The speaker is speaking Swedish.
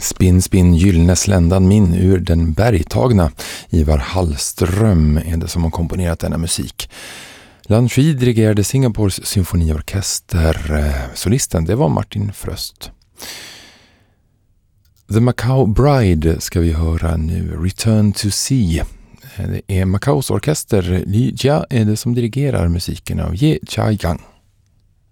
Spinn, spinn, gyllene sländan min ur den bergtagna. Ivar Hallström är det som har komponerat denna musik. Lan Shui dirigerade Singapores symfoniorkester. Solisten, det var Martin Fröst. The Macau Bride ska vi höra nu. Return to Sea. Det är Macaus orkester. Li Jia är det som dirigerar musiken av Ye Chai Yang.